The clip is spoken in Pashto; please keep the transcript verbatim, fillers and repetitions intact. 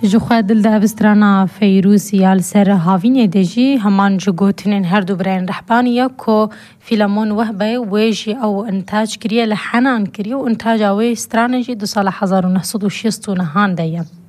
جخوا دل ده بسترانا فیروسی یال سر هاوینه دجی همان جگوتنین هر دو برین رحبانیه که فیلمون وهبه ویجی او انتاج کریه لحنان کریه و انتاج اوی استرانجی دو سال هزار و نهصد و شصت و نهان دیم.